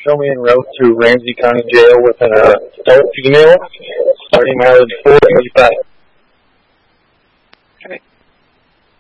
show me en route to Ramsey County Jail with an adult female, starting mileage 485. Okay.